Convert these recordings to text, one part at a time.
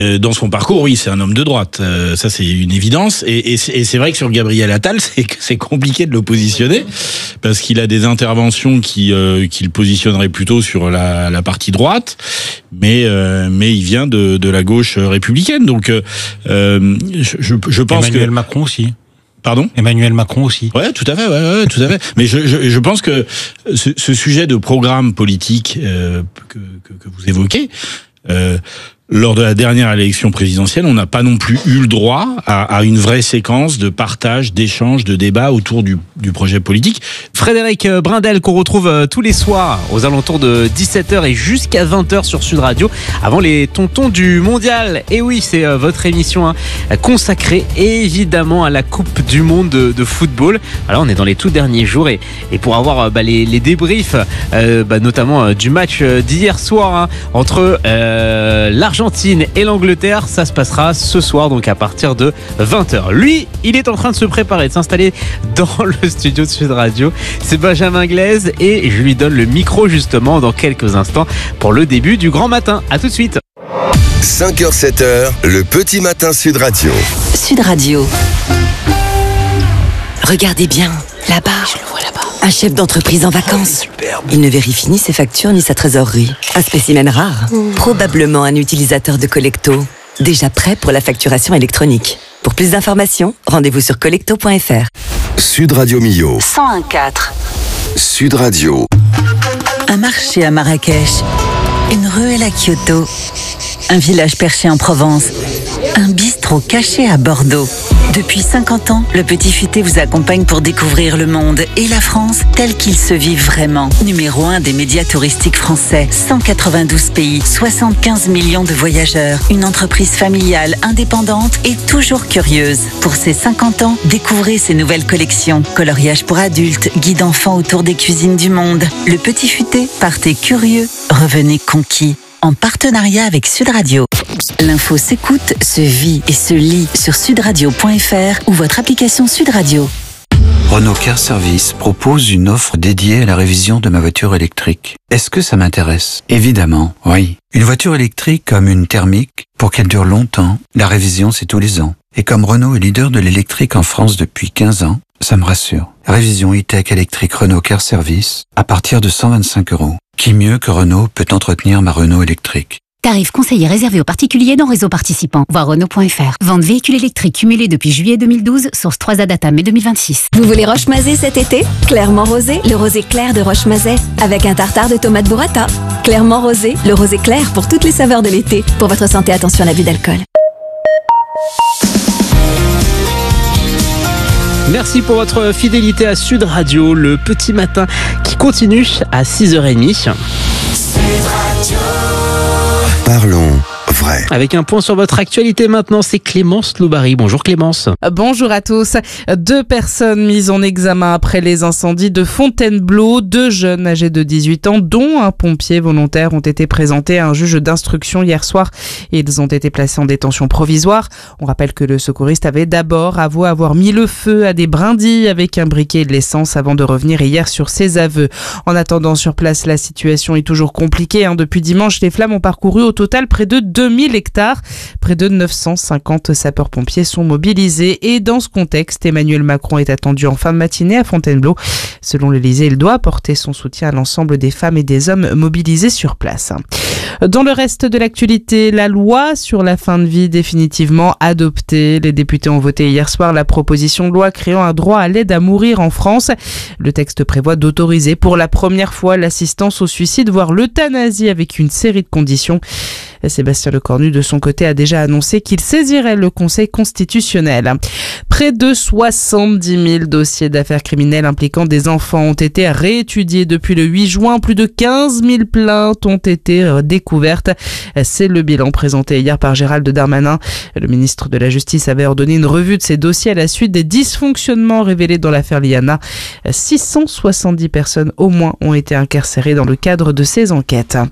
Dans son parcours, oui, c'est un homme de droite. Ça, c'est une évidence. Et c'est vrai que sur Gabriel Attal, c'est compliqué de l'oppositionner parce qu'il a des interventions qui le positionneraient plutôt sur la partie droite, mais il vient de la gauche républicaine. Donc, je pense Emmanuel Macron aussi. Pardon ? Emmanuel Macron aussi. Ouais, tout à fait, ouais, tout à fait. Mais je pense que ce sujet de programme politique que vous évoquez, lors de la dernière élection présidentielle, on n'a pas non plus eu le droit à une vraie séquence de partage, d'échange, de débat autour du projet politique. Frédéric Brindel, qu'on retrouve tous les soirs aux alentours de 17h et jusqu'à 20h sur Sud Radio, avant les tontons du mondial. Et oui, c'est votre émission consacrée évidemment à la Coupe du Monde de football. Alors on est dans les tout derniers jours et pour avoir les débriefs, notamment du match d'hier soir entre l'Argentine et l'Angleterre, ça se passera ce soir, donc à partir de 20h. Lui, il est en train de se préparer, de s'installer dans le studio de Sud Radio. C'est Benjamin Glaise et je lui donne le micro justement dans quelques instants pour le début du grand matin. À tout de suite. 5h, 7h, le petit matin Sud Radio. Sud Radio. Regardez bien, là-bas. Je le vois là-bas. Un chef d'entreprise en vacances. Il ne vérifie ni ses factures ni sa trésorerie. Un spécimen rare. Probablement un utilisateur de Collecto. Déjà prêt pour la facturation électronique. Pour plus d'informations, rendez-vous sur collecto.fr. Sud Radio Millau. 101.4. Sud Radio. Un marché à Marrakech. Une ruelle à Kyoto. Un village perché en Provence. Un bistrot caché à Bordeaux. Depuis 50 ans, le Petit Futé vous accompagne pour découvrir le monde et la France tel qu'il se vit vraiment. Numéro 1 des médias touristiques français, 192 pays, 75 millions de voyageurs. Une entreprise familiale, indépendante et toujours curieuse. Pour ses 50 ans, découvrez ses nouvelles collections. Coloriage pour adultes, guide enfants autour des cuisines du monde. Le Petit Futé, partez curieux, revenez conquis. En partenariat avec Sud Radio. L'info s'écoute, se vit et se lit sur sudradio.fr ou votre application Sud Radio. Renault Car Service propose une offre dédiée à la révision de ma voiture électrique. Est-ce que ça m'intéresse ? Évidemment, oui. Une voiture électrique comme une thermique, pour qu'elle dure longtemps, la révision c'est tous les ans. Et comme Renault est leader de l'électrique en France depuis 15 ans, ça me rassure. Révision e-tech électrique Renault Car Service à partir de 125 €. Qui mieux que Renault peut entretenir ma Renault électrique ? Tarif conseillé réservé aux particuliers dans réseau participant. Voir Renault.fr. Vente véhicules électriques cumulés depuis juillet 2012. Source 3A Data mai 2026. Vous voulez Roche-Mazet cet été ? Clairement rosé, le rosé clair de Roche-Mazet. Avec un tartare de tomates burrata. Clairement rosé, le rosé clair pour toutes les saveurs de l'été. Pour votre santé, attention à l'abus d'alcool. Merci pour votre fidélité à Sud Radio, le petit matin qui continue à 6h30. Parlons vrai. Avec un point sur votre actualité maintenant, c'est Clémence Loubary. Bonjour Clémence. Bonjour à tous. 2 personnes mises en examen après les incendies de Fontainebleau. 2 jeunes âgés de 18 ans, dont un pompier volontaire, ont été présentés à un juge d'instruction hier soir. Ils ont été placés en détention provisoire. On rappelle que le secouriste avait d'abord avoué avoir mis le feu à des brindilles avec un briquet et de l'essence avant de revenir hier sur ses aveux. En attendant sur place, la situation est toujours compliquée. Depuis dimanche, les flammes ont parcouru au total près de 2000 hectares. Près de 950 sapeurs-pompiers sont mobilisés et dans ce contexte, Emmanuel Macron est attendu en fin de matinée à Fontainebleau. Selon l'Élysée, il doit apporter son soutien à l'ensemble des femmes et des hommes mobilisés sur place. Dans le reste de l'actualité, la loi sur la fin de vie définitivement adoptée. Les députés ont voté hier soir la proposition de loi créant un droit à l'aide à mourir en France. Le texte prévoit d'autoriser pour la première fois l'assistance au suicide, voire l'euthanasie avec une série de conditions. Sébastien Lecornu, de son côté, a déjà annoncé qu'il saisirait le Conseil constitutionnel. Près de 70 000 dossiers d'affaires criminelles impliquant des enfants ont été réétudiés depuis le 8 juin. Plus de 15 000 plaintes ont été découvertes. C'est le bilan présenté hier par Gérald Darmanin. Le ministre de la Justice avait ordonné une revue de ces dossiers à la suite des dysfonctionnements révélés dans l'affaire Liana. 670 personnes au moins ont été incarcérées dans le cadre de ces enquêtes.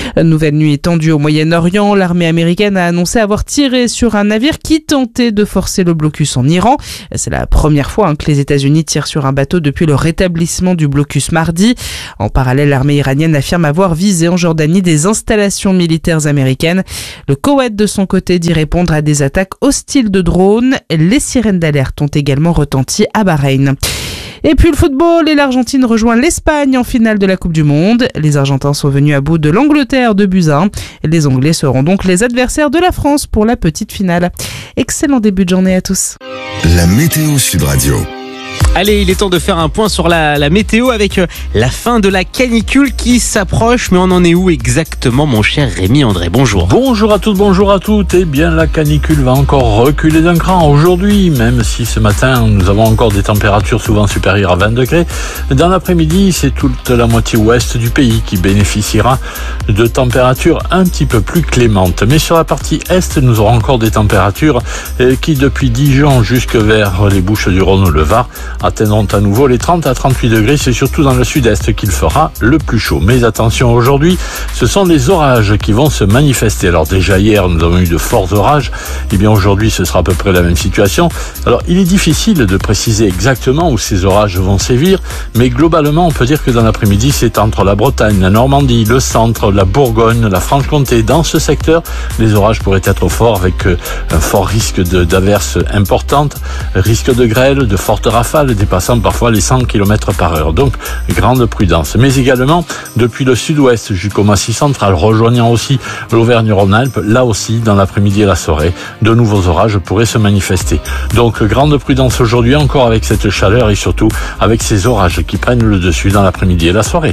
Nouvelle nuit tendue au Moyen-Orient, l'armée américaine a annoncé avoir tiré sur un navire qui tentait de forcer le blocus en Iran. C'est la première fois que les États-Unis tirent sur un bateau depuis le rétablissement du blocus mardi. En parallèle, l'armée iranienne affirme avoir visé en Jordanie des installations militaires américaines. Le Koweït, de son côté, dit répondre à des attaques hostiles de drones. Les sirènes d'alerte ont également retenti à Bahreïn. Et puis le football, et l'Argentine rejoint l'Espagne en finale de la Coupe du Monde. Les Argentins sont venus à bout de l'Angleterre de buts à 1. Les Anglais seront donc les adversaires de la France pour la petite finale. Excellent début de journée à tous. La météo Sud Radio. Allez, il est temps de faire un point sur la météo avec la fin de la canicule qui s'approche. Mais on en est où exactement, mon cher Rémi André? Bonjour. Bonjour à toutes, bonjour à toutes. Eh bien, la canicule va encore reculer d'un cran aujourd'hui, même si ce matin, nous avons encore des températures souvent supérieures à 20 degrés. Dans l'après-midi, c'est toute la moitié ouest du pays qui bénéficiera de températures un petit peu plus clémentes. Mais sur la partie est, nous aurons encore des températures qui, depuis Dijon jusque vers les Bouches-du-Rhône ou le Var, atteindront à nouveau les 30 à 38 degrés. C'est surtout dans le sud-est qu'il fera le plus chaud. Mais attention, aujourd'hui, ce sont les orages qui vont se manifester. Alors déjà hier, nous avons eu de forts orages. Eh bien aujourd'hui, ce sera à peu près la même situation. Alors il est difficile de préciser exactement où ces orages vont sévir, mais globalement, on peut dire que dans l'après-midi, c'est entre la Bretagne, la Normandie, le centre, la Bourgogne, la Franche-Comté. Dans ce secteur, les orages pourraient être forts avec un fort risque d'averses importantes, risque de grêle, de fortes rafales, dépassant parfois les 100 km par heure. Donc, grande prudence. Mais également, depuis le sud-ouest jusqu'au Massif central, rejoignant aussi l'Auvergne-Rhône-Alpes, là aussi, dans l'après-midi et la soirée, de nouveaux orages pourraient se manifester. Donc, grande prudence aujourd'hui, encore avec cette chaleur et surtout avec ces orages qui prennent le dessus dans l'après-midi et la soirée.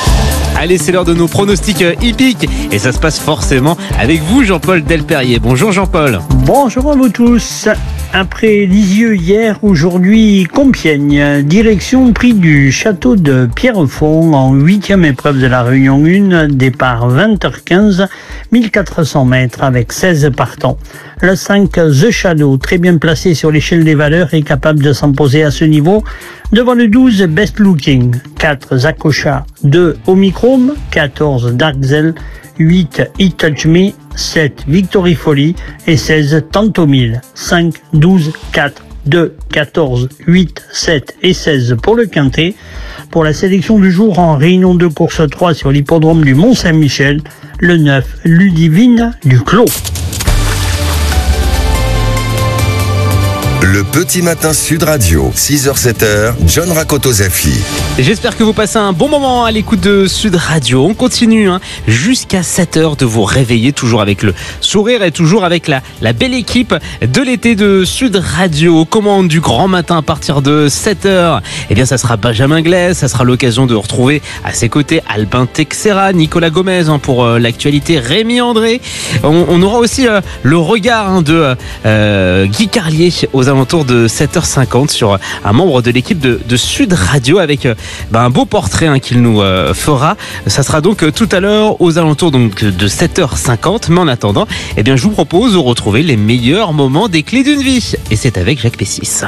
Allez, c'est l'heure de nos pronostics hippiques et ça se passe forcément avec vous, Jean-Paul Delperrier. Bonjour Jean-Paul. Bonjour à vous tous. Après Lisieux hier, aujourd'hui Compiègne, direction prix du château de Pierrefonds en 8e épreuve de la Réunion 1, départ 20h15, 1400 mètres avec 16 partants. Le 5, The Shadow, très bien placé sur l'échelle des valeurs et capable de s'imposer à ce niveau. Devant le 12, Best Looking, 4, Zakocha, 2, Omicron, 14, Darkzel, 8, It Touch Me, 7, Victory Folly et 16, Tantomil. 5, 12, 4, 2, 14, 8, 7 et 16 pour le quintet. Pour la sélection du jour en réunion de course 3 sur l'hippodrome du Mont-Saint-Michel, le 9, Ludivine du Clos. Le petit matin Sud Radio, 6h-7h, John Rakoto-Zafi. J'espère que vous passez un bon moment à l'écoute de Sud Radio. On continue jusqu'à 7h de vous réveiller, toujours avec le sourire et toujours avec la belle équipe de l'été de Sud Radio. Aux commandes du grand matin à partir de 7h, eh bien ça sera Benjamin Glaise, ça sera l'occasion de retrouver à ses côtés Albin Texera, Nicolas Gomez pour l'actualité, Rémi André. On aura aussi le regard de Guy Carlier aux alentours de 7h50 sur un membre de l'équipe de Sud Radio avec un beau portrait qu'il nous fera. Ça sera donc tout à l'heure aux alentours donc de 7h50. Mais en attendant, eh bien, je vous propose de retrouver les meilleurs moments des clés d'une vie. Et c'est avec Jacques Pessis.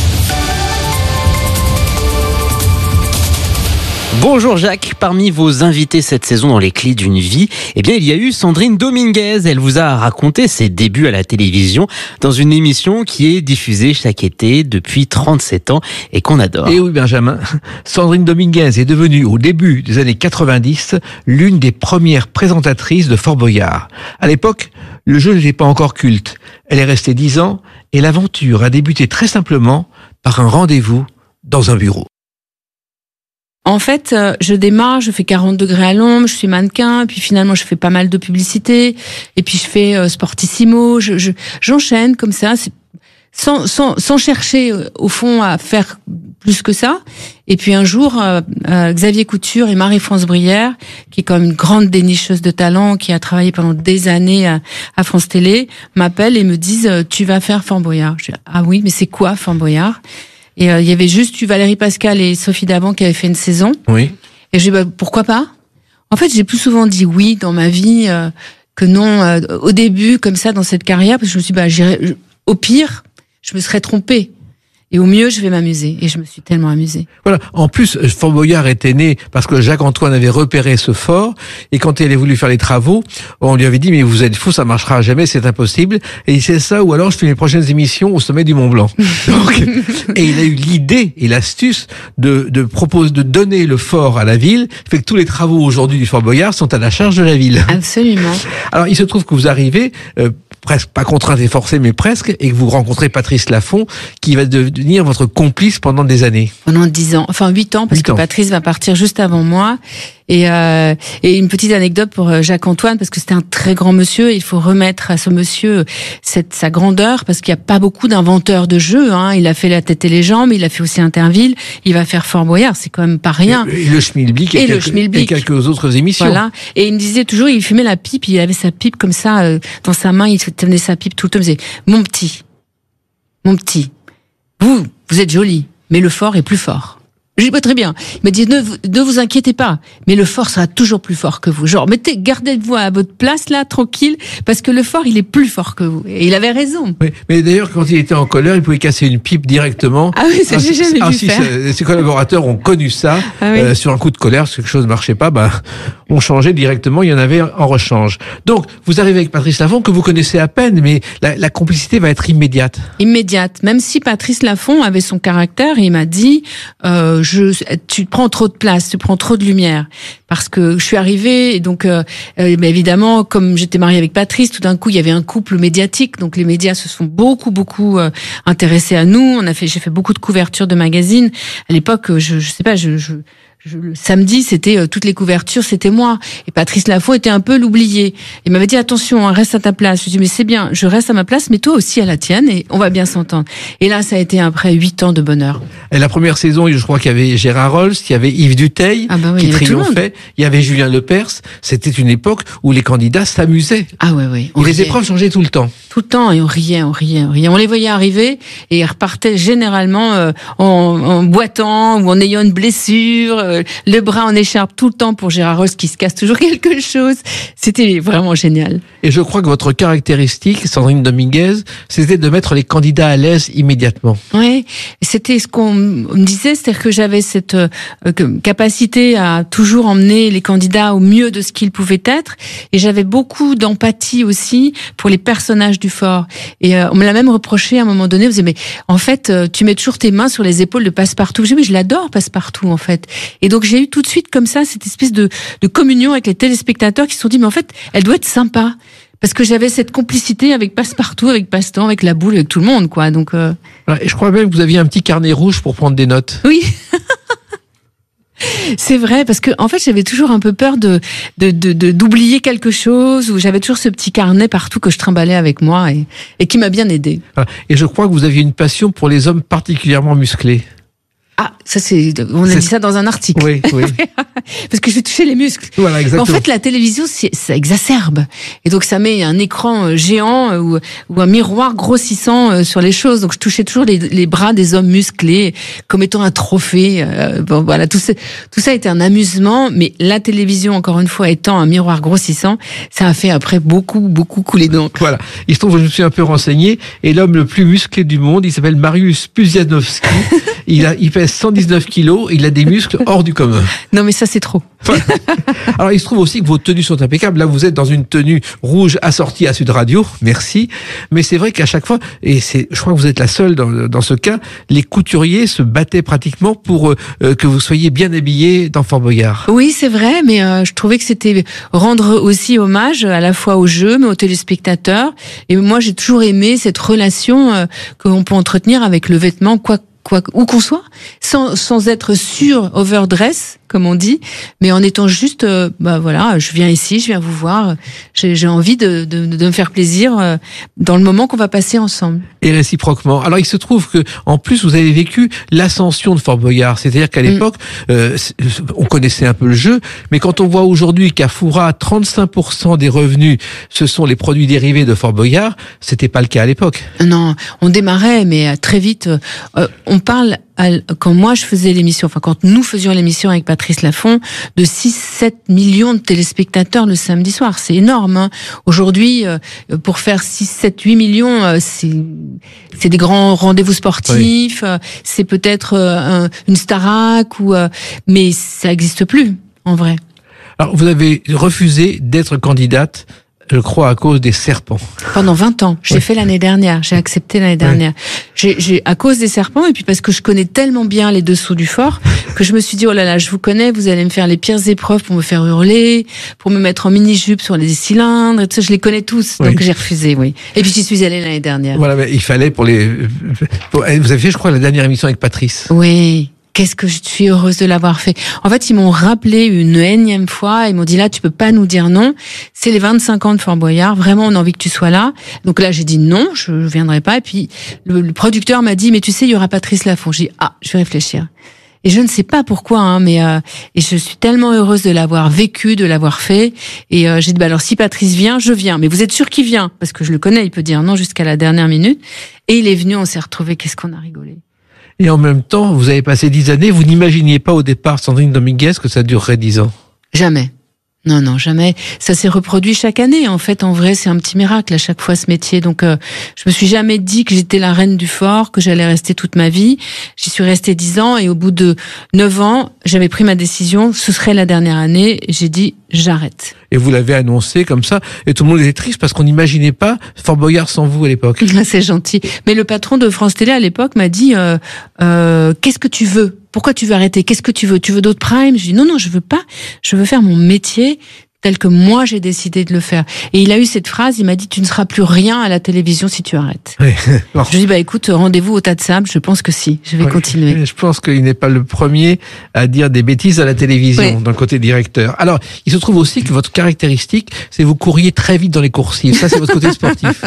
Bonjour Jacques, parmi vos invités cette saison dans les clés d'une vie, eh bien il y a eu Sandrine Dominguez. Elle vous a raconté ses débuts à la télévision dans une émission qui est diffusée chaque été depuis 37 ans et qu'on adore. Et oui Benjamin, Sandrine Dominguez est devenue au début des années 90 l'une des premières présentatrices de Fort Boyard. À l'époque, le jeu n'était pas encore culte. Elle est restée 10 ans et l'aventure a débuté très simplement par un rendez-vous dans un bureau. En fait, je démarre, je fais 40 degrés à l'ombre, je suis mannequin, puis finalement je fais pas mal de publicité, et puis je fais Sportissimo, j'enchaîne comme ça, sans chercher au fond à faire plus que ça. Et puis un jour, Xavier Couture et Marie-France Brière, qui est comme une grande dénicheuse de talent, qui a travaillé pendant des années à France Télé, m'appellent et me disent « Tu vas faire Fort Boyard ». Je dis « Ah oui, mais c'est quoi Fort Boyard ?» Et il y avait juste Valérie Pascal et Sophie Davant qui avaient fait une saison. Oui. Et j'ai dit pourquoi pas. En fait, j'ai plus souvent dit oui dans ma vie que non au début, comme ça, dans cette carrière, parce que je me suis dit, j'irai, au pire, je me serais trompée. Et au mieux, je vais m'amuser. Et je me suis tellement amusée. Voilà. En plus, Fort Boyard était né parce que Jacques-Antoine avait repéré ce fort. Et quand il a voulu faire les travaux, on lui avait dit, mais vous êtes fou, ça marchera jamais, c'est impossible. Et il sait ça, ou alors je fais mes prochaines émissions au sommet du Mont Blanc. Donc, et il a eu l'idée et l'astuce de donner le fort à la ville. Fait que tous les travaux aujourd'hui du Fort Boyard sont à la charge de la ville. Absolument. Alors, il se trouve que vous arrivez, presque pas contrainte et forcée, mais presque, et que vous rencontrez Patrice Laffont, qui va devenir votre complice pendant des années. Pendant 10 ans, enfin 8 ans, parce que Patrice va partir juste avant moi. Et une petite anecdote pour Jacques-Antoine, parce que c'était un très grand monsieur, il faut remettre à ce monsieur sa grandeur, parce qu'il n'y a pas beaucoup d'inventeurs de jeux, hein. Il a fait La Tête et les Jambes, il a fait aussi Interville, il va faire Fort Boyard, c'est quand même pas rien. Et le Schmilblick et quelques autres émissions. Voilà. Et il me disait toujours, il fumait la pipe, il avait sa pipe comme ça, dans sa main, il tenait sa pipe tout le temps, il me disait, mon petit, vous êtes joli, mais le fort est plus fort. Je dis pas très bien. Il m'a dit ne vous inquiétez pas, mais le fort sera toujours plus fort que vous. Genre gardez-vous à votre place là, tranquille, parce que le fort il est plus fort que vous. Et il avait raison. Oui, mais d'ailleurs quand il était en colère, il pouvait casser une pipe directement. Ah oui, ça j'ai jamais vu faire. Ses collaborateurs ont connu ça sur un coup de colère, si quelque chose ne marchait pas, on changeait directement. Il y en avait en rechange. Donc vous arrivez avec Patrice Laffont que vous connaissez à peine, mais la complicité va être immédiate. Immédiate. Même si Patrice Laffont avait son caractère, il m'a dit tu prends trop de place, tu prends trop de lumière, parce que je suis arrivée et donc mais évidemment comme j'étais mariée avec Patrice, tout d'un coup il y avait un couple médiatique, donc les médias se sont beaucoup intéressés à nous. J'ai fait beaucoup de couvertures de magazines à l'époque. Je sais pas, le samedi, c'était toutes les couvertures, c'était moi. Et Patrice Laffont était un peu l'oublié. Il m'avait dit attention, reste à ta place. Je lui ai dit mais c'est bien, je reste à ma place, mais toi aussi à la tienne et on va bien s'entendre. Et là, ça a été après 8 ans de bonheur. Et la première saison, je crois qu'il y avait Gérard Rolls, il y avait Yves Duteil qui triomphait, il y avait Julien Lepers. C'était une époque où les candidats s'amusaient. Ah ouais. Et les épreuves changeaient tout le temps. Tout le temps, et on riait. On les voyait arriver et ils repartaient généralement en boitant ou en ayant une blessure. Le bras en écharpe tout le temps pour Gérard Rolls qui se casse toujours quelque chose. C'était vraiment génial. Et je crois que votre caractéristique, Sandrine Dominguez, c'était de mettre les candidats à l'aise immédiatement. Oui, c'était ce qu'on me disait, c'est-à-dire que j'avais cette capacité à toujours emmener les candidats au mieux de ce qu'ils pouvaient être, et j'avais beaucoup d'empathie aussi pour les personnages du fort. Et on me l'a même reproché à un moment donné, on me disait mais en fait tu mets toujours tes mains sur les épaules de Passepartout. Je dis mais je l'adore Passepartout en fait. Et donc j'ai eu tout de suite comme ça cette espèce de communion avec les téléspectateurs qui se sont dit mais en fait elle doit être sympa. Parce que j'avais cette complicité avec Passepartout, avec Passe-Temps, avec la boule, avec tout le monde, quoi. Donc. Et je crois même que vous aviez un petit carnet rouge pour prendre des notes. Oui. C'est vrai, parce que en fait j'avais toujours un peu peur d'oublier quelque chose, ou j'avais toujours ce petit carnet partout que je trimballais avec moi et qui m'a bien aidé. Et je crois que vous aviez une passion pour les hommes particulièrement musclés. Ah, ça on a dit ça dans un article. Oui. Parce que je vais toucher les muscles. Voilà, exactement. En fait, la télévision, ça exacerbe. Et donc, ça met un écran géant ou un miroir grossissant sur les choses. Donc, je touchais toujours les bras des hommes musclés comme étant un trophée. Bon, voilà, tout ça était un amusement. Mais la télévision, encore une fois, étant un miroir grossissant, ça a fait après beaucoup couler d'encre. Voilà. Il se trouve que je me suis un peu renseigné. Et l'homme le plus musclé du monde, il s'appelle Mariusz Pudzianowski. Il pèse 119 kilos, il a des muscles hors du commun. Non mais ça c'est trop. Voilà. Alors il se trouve aussi que vos tenues sont impeccables. Là vous êtes dans une tenue rouge assortie à Sud Radio, merci. Mais c'est vrai qu'à chaque fois, et je crois que vous êtes la seule dans ce cas, les couturiers se battaient pratiquement pour que vous soyez bien habillés dans Fort Boyard. Oui c'est vrai, mais je trouvais que c'était rendre aussi hommage à la fois au jeu, mais aux téléspectateurs. Et moi j'ai toujours aimé cette relation qu'on peut entretenir avec le vêtement, où qu'on soit, sans être overdress, comme on dit, mais en étant juste, voilà, je viens ici, je viens vous voir, j'ai envie de me faire plaisir dans le moment qu'on va passer ensemble. Et réciproquement. Alors il se trouve que, en plus, vous avez vécu l'ascension de Fort Boyard, c'est-à-dire qu'à l'époque, on connaissait un peu le jeu, mais quand on voit aujourd'hui qu'à Foura, 35% des revenus, ce sont les produits dérivés de Fort Boyard, c'était pas le cas à l'époque. Non, on démarrait, mais très vite, on on parle, quand moi je faisais l'émission, enfin quand nous faisions l'émission avec Patrice Laffont, de 6-7 millions de téléspectateurs le samedi soir. C'est énorme. Hein. Aujourd'hui, pour faire 6-7-8 millions, c'est des grands rendez-vous sportifs, c'est peut-être une Starac, mais ça n'existe plus, en vrai. Alors, vous avez refusé d'être candidate, je crois, à cause des serpents. Pendant 20 ans. J'ai fait l'année dernière. J'ai accepté l'année dernière. J'ai à cause des serpents, et puis parce que je connais tellement bien les dessous du fort, que je me suis dit, oh là là, je vous connais, vous allez me faire les pires épreuves pour me faire hurler, pour me mettre en mini-jupe sur les cylindres, et tout ça, je les connais tous. Donc j'ai refusé, oui. Et puis j'y suis allée l'année dernière. Voilà, mais il fallait vous avez fait, je crois, la dernière émission avec Patrice. Oui. Qu'est-ce que je suis heureuse de l'avoir fait. En fait, ils m'ont rappelé une énième fois. Ils m'ont dit, là, tu peux pas nous dire non. C'est les 25 ans de Fort Boyard. Vraiment, on a envie que tu sois là. Donc là, j'ai dit non, je viendrai pas. Et puis, le producteur m'a dit, mais tu sais, il y aura Patrice Laffont. J'ai dit, je vais réfléchir. Et je ne sais pas pourquoi, hein, mais et je suis tellement heureuse de l'avoir vécu, de l'avoir fait. Et j'ai dit, alors si Patrice vient, je viens. Mais vous êtes sûr qu'il vient? Parce que je le connais, il peut dire non jusqu'à la dernière minute. Et il est venu, on s'est retrouvés. Qu'est-ce qu'on a rigolé. Et en même temps, vous avez passé 10 années, vous n'imaginiez pas au départ, Sandrine Dominguez, que ça durerait 10 ans? Jamais. Non, jamais. Ça s'est reproduit chaque année. En fait, en vrai, c'est un petit miracle à chaque fois ce métier. Donc, je me suis jamais dit que j'étais la reine du fort, que j'allais rester toute ma vie. J'y suis restée 10 ans et au bout de 9 ans, j'avais pris ma décision. Ce serait la dernière année. J'ai dit, j'arrête. Et vous l'avez annoncé comme ça. Et tout le monde était triste parce qu'on n'imaginait pas Fort Boyard sans vous à l'époque. C'est gentil. Mais le patron de France Télé à l'époque m'a dit, qu'est-ce que tu veux? Pourquoi tu veux arrêter? Qu'est-ce que tu veux? Tu veux d'autres primes? Je dis non, je veux pas. Je veux faire mon métier tel que moi j'ai décidé de le faire. Et il a eu cette phrase, il m'a dit, tu ne seras plus rien à la télévision si tu arrêtes. Oui. Je lui dis, écoute, rendez-vous au tas de sable, je pense que si, je vais continuer. Je pense qu'il n'est pas le premier à dire des bêtises à la télévision, dans le côté directeur. Alors, il se trouve aussi que votre caractéristique, c'est que vous couriez très vite dans les coursives. Ça, c'est votre côté sportif.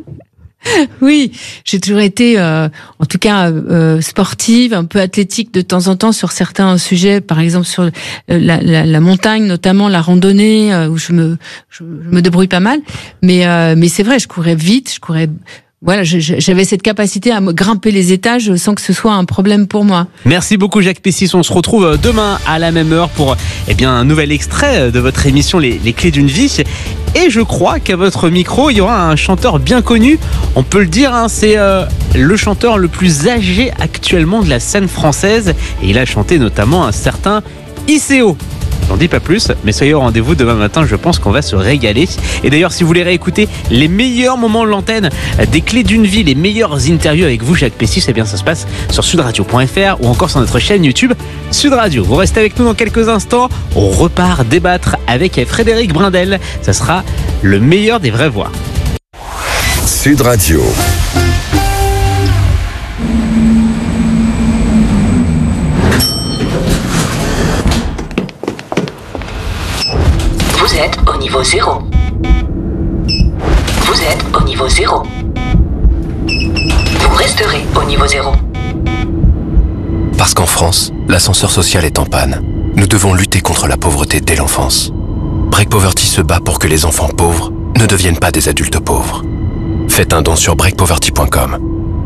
Oui, j'ai toujours été, en tout cas, sportive, un peu athlétique de temps en temps sur certains sujets, par exemple sur la montagne, notamment la randonnée, où je me débrouille pas mal. Mais c'est vrai, je courais vite, voilà, j'avais cette capacité à me grimper les étages sans que ce soit un problème pour moi. Merci beaucoup Jacques Pessis. On se retrouve demain à la même heure pour un nouvel extrait de votre émission Les Clés d'une vie. Et je crois qu'à votre micro, il y aura un chanteur bien connu. On peut le dire, hein, c'est le chanteur le plus âgé actuellement de la scène française. Et il a chanté notamment un certain ICO. J'en dis pas plus, mais soyez au rendez-vous demain matin, je pense qu'on va se régaler. Et d'ailleurs, si vous voulez réécouter les meilleurs moments de l'antenne des Clés d'une vie, les meilleures interviews avec vous, Jacques Pessis, ça se passe sur sudradio.fr ou encore sur notre chaîne YouTube Sud Radio. Vous restez avec nous dans quelques instants, on repart débattre avec Frédéric Brindel. Ça sera le meilleur des vraies voix. Sud Radio. Vous êtes au niveau 0. Vous êtes au niveau 0. Vous resterez au niveau 0. Parce qu'en France, l'ascenseur social est en panne. Nous devons lutter contre la pauvreté dès l'enfance. Break Poverty se bat pour que les enfants pauvres ne deviennent pas des adultes pauvres. Faites un don sur breakpoverty.com.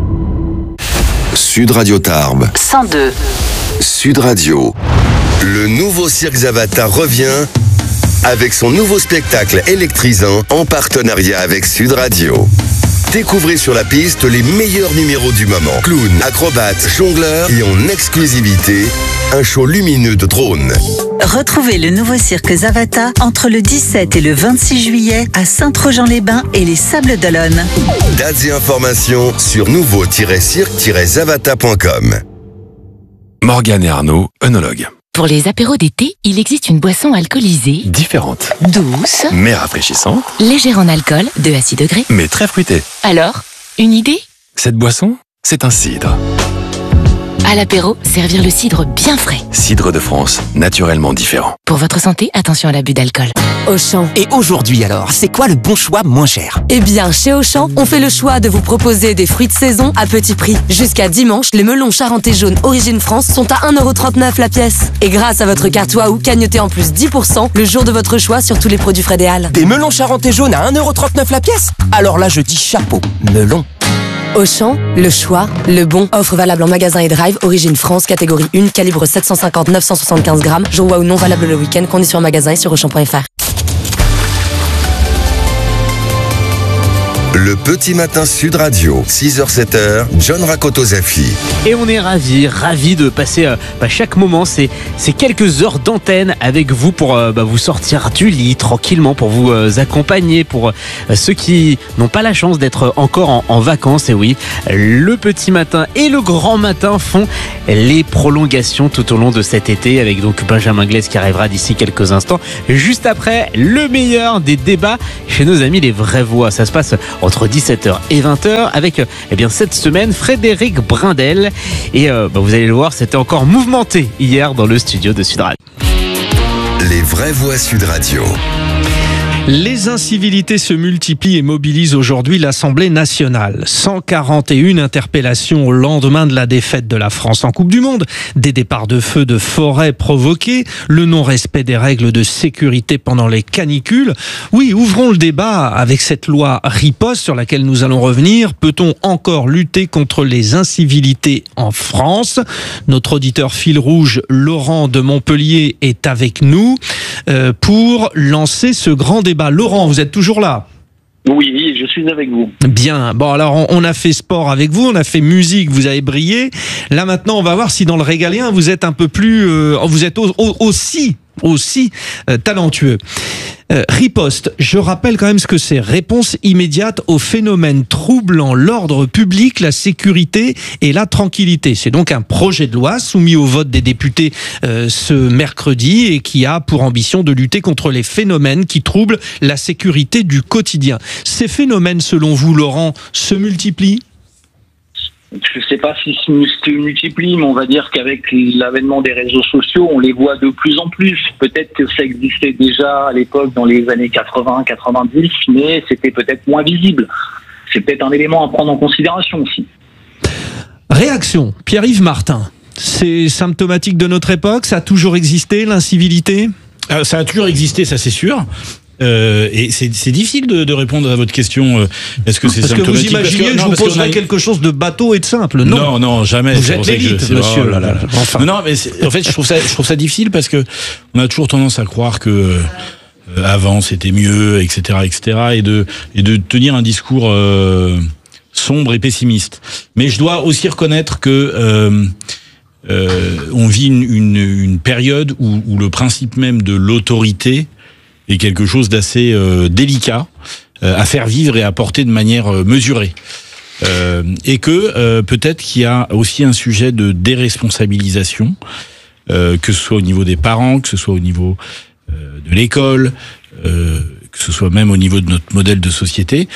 Sud Radio Tarbes. 102. Sud Radio. Le nouveau Cirque Zavata revient avec son nouveau spectacle électrisant en partenariat avec Sud Radio. Découvrez sur la piste les meilleurs numéros du moment. Clowns, acrobates, jongleurs et en exclusivité, un show lumineux de drones. Retrouvez le nouveau cirque Zavata entre le 17 et le 26 juillet à Saint-Trojan-les-Bains et les Sables d'Olonne. Dates et informations sur nouveau-cirque-zavata.com. Morgane et Arnaud, œnologues. Pour les apéros d'été, il existe une boisson alcoolisée, Différente, douce, mais rafraîchissante, légère en alcool, de à 6 degrés. mais très fruitée. Alors, une idée? Cette boisson, c'est un cidre. À l'apéro, servir le cidre bien frais. Cidre de France, naturellement différent. Pour votre santé, attention à l'abus d'alcool. Auchan. Et aujourd'hui alors, c'est quoi le bon choix moins cher? Eh bien, chez Auchan, on fait le choix de vous proposer des fruits de saison à petit prix. Jusqu'à dimanche, les melons charentais jaunes Origine France sont à 1,39€ la pièce. Et grâce à votre carte Waouh, cagnotez en plus 10% le jour de votre choix sur tous les produits Frédéal. Des melons charentais jaunes à 1,39€ la pièce? Alors là, je dis chapeau, melon. Auchan, le choix, le bon. Offre valable en magasin et drive, origine France, catégorie 1, calibre 750-975 grammes. Jour ou non valable le week-end, conditions en magasin et sur Auchan.fr. Le petit matin Sud Radio, 6h-7h, John Rakoto-Zafi. Et on est ravis de passer chaque moment, ces quelques heures d'antenne avec vous pour vous sortir du lit tranquillement, pour vous accompagner, pour ceux qui n'ont pas la chance d'être encore en vacances. Et oui, le petit matin et le grand matin font les prolongations tout au long de cet été, avec donc Benjamin Glaise qui arrivera d'ici quelques instants. Juste après, le meilleur des débats chez nos amis les vraies voix. Ça se passe entre 17h et 20h avec cette semaine Frédéric Brindel. Et vous allez le voir, c'était encore mouvementé hier dans le studio de Sud Radio. Les vraies voix Sud Radio. Les incivilités se multiplient et mobilisent aujourd'hui l'Assemblée nationale. 141 interpellations au lendemain de la défaite de la France en Coupe du Monde, des départs de feu de forêt provoqués, le non-respect des règles de sécurité pendant les canicules. Oui, ouvrons le débat avec cette loi riposte sur laquelle nous allons revenir. Peut-on encore lutter contre les incivilités en France ? Notre auditeur fil rouge, Laurent de Montpellier, est avec nous pour lancer ce grand débat. Laurent, vous êtes toujours là ? Oui, je suis avec vous. Bien. Bon, alors on a fait sport avec vous, on a fait musique, vous avez brillé. Là maintenant, on va voir si dans le régalien vous êtes un peu plus, vous êtes aussi talentueux. Riposte, je rappelle quand même ce que c'est. Réponse immédiate aux phénomènes troublant l'ordre public, la sécurité et la tranquillité. C'est donc un projet de loi soumis au vote des députés ce mercredi et qui a pour ambition de lutter contre les phénomènes qui troublent la sécurité du quotidien. Ces phénomènes, selon vous, Laurent, se multiplient ? Je ne sais pas si se multiplie, mais on va dire qu'avec l'avènement des réseaux sociaux, on les voit de plus en plus. Peut-être que ça existait déjà à l'époque dans les années 80-90, mais c'était peut-être moins visible. C'est peut-être un élément à prendre en considération aussi. Réaction, Pierre-Yves Martin. C'est symptomatique de notre époque ? Ça a toujours existé, l'incivilité ? Ça a toujours existé, ça c'est sûr. Et c'est difficile de répondre à votre question. Est-ce que c'est symptomatique ? Parce que vous imaginez que je vous poserais quelque chose de bateau et de simple ? Non, jamais. Vous êtes l'élite, monsieur. Oh là là. Enfin. Non, mais en fait, je trouve ça difficile parce que on a toujours tendance à croire que avant c'était mieux, etc., et de tenir un discours sombre et pessimiste. Mais je dois aussi reconnaître que on vit une période où le principe même de l'autorité est quelque chose d'assez délicat à faire vivre et à porter de manière mesurée. Et que peut-être qu'il y a aussi un sujet de déresponsabilisation, que ce soit au niveau des parents, que ce soit au niveau de l'école, que ce soit même au niveau de notre modèle de société.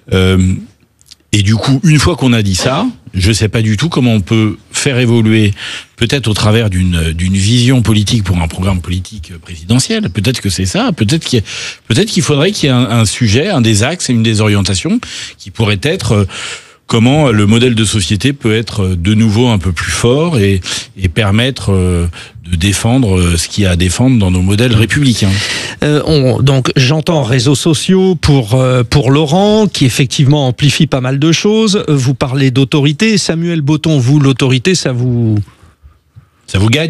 Et du coup, une fois qu'on a dit ça, je sais pas du tout comment on peut faire évoluer, peut-être au travers d'une vision politique pour un programme politique présidentiel. Peut-être que c'est ça. Peut-être qu'il faudrait qu'il y ait un sujet, un des axes et une des orientations qui pourrait être comment le modèle de société peut être de nouveau un peu plus fort et permettre de défendre ce qu'il y a à défendre dans nos modèles républicains. Donc j'entends réseaux sociaux pour Laurent, qui effectivement amplifie pas mal de choses. Vous parlez d'autorité. Samuel Botton, vous, l'autorité, ça vous gagne ?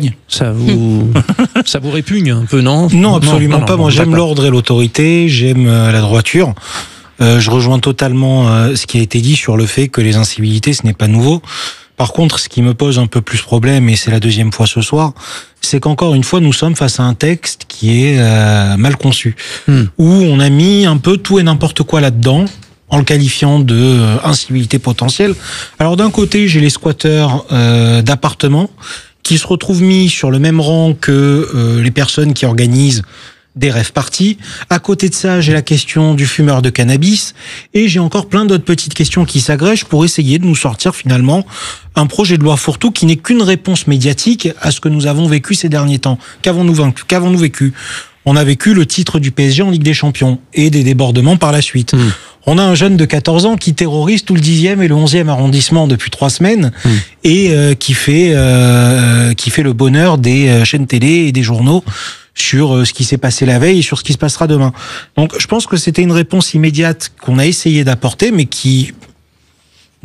Ça vous répugne un peu, non ? Non, absolument pas. Moi, j'aime l'ordre et l'autorité, j'aime la droiture. Je rejoins totalement ce qui a été dit sur le fait que les incivilités, ce n'est pas nouveau. Par contre, ce qui me pose un peu plus problème, et c'est la deuxième fois ce soir, c'est qu'encore une fois, nous sommes face à un texte qui est mal conçu, où on a mis un peu tout et n'importe quoi là-dedans, en le qualifiant de incivilité potentielle. Alors d'un côté, j'ai les squatteurs d'appartements qui se retrouvent mis sur le même rang que les personnes qui organisent des rave parties. À côté de ça, j'ai la question du fumeur de cannabis et j'ai encore plein d'autres petites questions qui s'agrègent pour essayer de nous sortir finalement un projet de loi fourre-tout qui n'est qu'une réponse médiatique à ce que nous avons vécu ces derniers temps. Qu'avons-nous vécu ? On a vécu le titre du PSG en Ligue des Champions et des débordements par la suite. On a un jeune de 14 ans qui terrorise tout le 10e et le 11e arrondissement depuis 3 semaines et qui fait le bonheur des chaînes télé et des journaux sur ce qui s'est passé la veille et sur ce qui se passera demain. Donc je pense que c'était une réponse immédiate qu'on a essayé d'apporter mais qui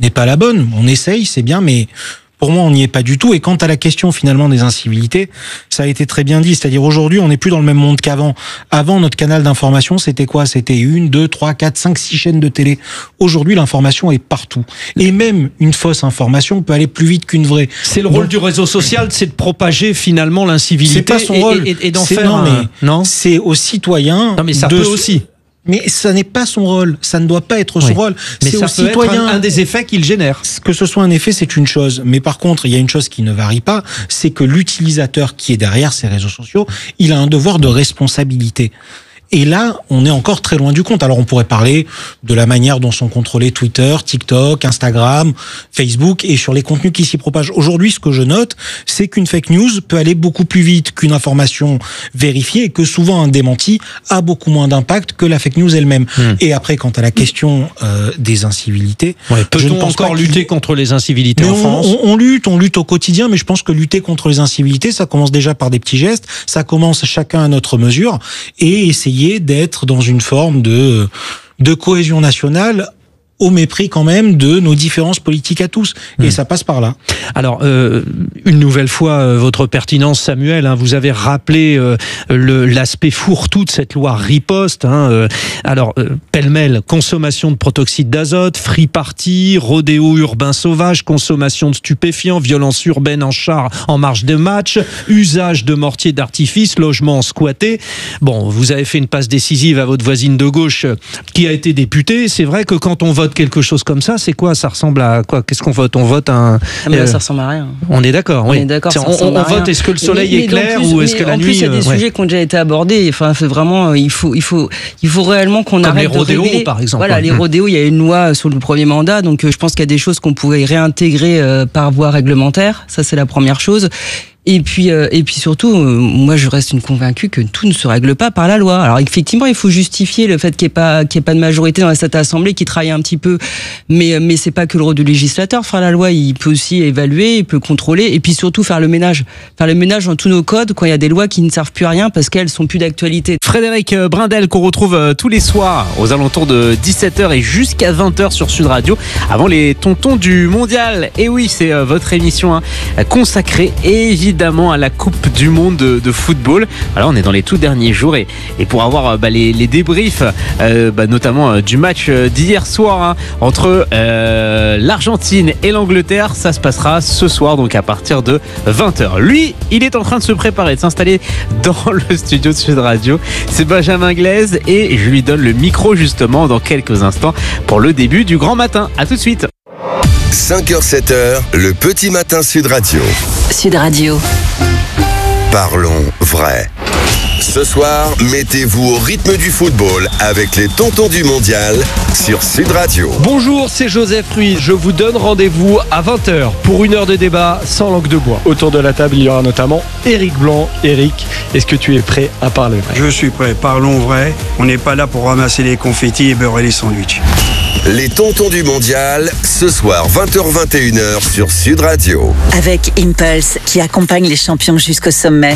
n'est pas la bonne. On essaye, c'est bien, mais pour moi, on n'y est pas du tout. Et quant à la question finalement des incivilités, ça a été très bien dit. C'est-à-dire aujourd'hui, on n'est plus dans le même monde qu'avant. Avant, notre canal d'information, c'était quoi? C'était 1, 2, 3, 4, 5, 6 chaînes de télé. Aujourd'hui, l'information est partout. Et même une fausse information peut aller plus vite qu'une vraie. C'est le rôle du réseau social, c'est de propager finalement l'incivilité. C'est pas son rôle. Et d'en faire non, c'est aux citoyens. Non, mais ça peut aussi. Mais ça n'est pas son rôle, ça ne doit pas être son rôle. Mais c'est ça aux peut citoyens. être un des effets qu'il génère. Que ce soit un effet, c'est une chose. Mais par contre, il y a une chose qui ne varie pas, c'est que l'utilisateur qui est derrière ces réseaux sociaux, il a un devoir de responsabilité. Et là, on est encore très loin du compte. Alors, on pourrait parler de la manière dont sont contrôlés Twitter, TikTok, Instagram, Facebook et sur les contenus qui s'y propagent. Aujourd'hui, ce que je note, c'est qu'une fake news peut aller beaucoup plus vite qu'une information vérifiée et que souvent un démenti a beaucoup moins d'impact que la fake news elle-même. Et après, quant à la question des incivilités, peut-on encore lutter contre les incivilités en France? On lutte au quotidien, mais je pense que lutter contre les incivilités, ça commence déjà par des petits gestes, ça commence chacun à notre mesure et essayer d'être dans une forme de cohésion nationale au mépris quand même de nos différences politiques à tous. Et ça passe par là. Alors, une nouvelle fois, votre pertinence, Samuel, vous avez rappelé l'aspect fourre-tout de cette loi riposte. Alors, pêle-mêle, consommation de protoxyde d'azote, free party, rodéo urbain sauvage, consommation de stupéfiants, violence urbaine en char en marge de match, usage de mortiers d'artifice, logement squatté. Bon, vous avez fait une passe décisive à votre voisine de gauche qui a été députée. C'est vrai que quand on vote quelque chose comme ça, c'est quoi? Ça ressemble à quoi? Qu'est-ce qu'on vote? On vote un... mais là, ça ressemble à rien. On est d'accord, oui. On est d'accord, on vote, est-ce que le soleil est clair ou est-ce que la nuit... En plus, il y a des sujets qui ont déjà été abordés. Enfin, c'est vraiment, il faut réellement qu'on arrête de révéler. Comme les rodéos, par exemple. Voilà, les rodéos, il y a une loi sur le premier mandat, donc je pense qu'il y a des choses qu'on pourrait réintégrer par voie réglementaire. Ça, c'est la première chose. Et puis surtout, moi je reste une convaincue que tout ne se règle pas par la loi. Alors effectivement, il faut justifier le fait qu'il n'y ait pas de majorité dans cette assemblée qui travaille un petit peu, mais c'est pas que le rôle du législateur faire la loi. Il peut aussi évaluer, il peut contrôler, et puis surtout faire le ménage dans tous nos codes quand il y a des lois qui ne servent plus à rien parce qu'elles sont plus d'actualité. Frédéric Brindel qu'on retrouve tous les soirs aux alentours de 17h et jusqu'à 20h sur Sud Radio avant les tontons du mondial. Et oui, c'est votre émission consacrée évidemment à la Coupe du Monde de football. Alors on est dans les tout derniers jours et pour avoir les débriefs notamment du match d'hier soir entre l'Argentine et l'Angleterre, ça se passera ce soir donc à partir de 20h. Lui, il est en train de se préparer, de s'installer dans le studio de Sud Radio. C'est Benjamin Glaise et je lui donne le micro justement dans quelques instants pour le début du grand matin. À tout de suite. 5h, 7h, le petit matin Sud Radio. Sud Radio. Parlons vrai. Ce soir, mettez-vous au rythme du football avec les tontons du mondial sur Sud Radio. Bonjour, c'est Joseph Ruiz. Je vous donne rendez-vous à 20h pour une heure de débat sans langue de bois. Autour de la table, il y aura notamment Éric Blanc. Éric, est-ce que tu es prêt à parler vrai? Je suis prêt. Parlons vrai. On n'est pas là pour ramasser les confettis et beurrer les sandwichs. Les tontons du mondial, ce soir 20h-21h sur Sud Radio. Avec Impulse qui accompagne les champions jusqu'au sommet.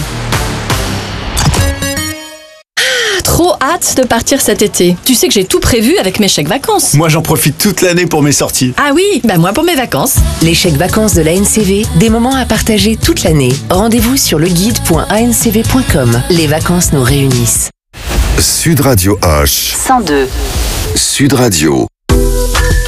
Trop hâte de partir cet été. Tu sais que j'ai tout prévu avec mes chèques vacances. Moi, j'en profite toute l'année pour mes sorties. Ah oui, moi pour mes vacances. Les chèques vacances de l'ANCV, des moments à partager toute l'année. Rendez-vous sur leguide.ancv.com. Les vacances nous réunissent. Sud Radio H. 102. Sud Radio.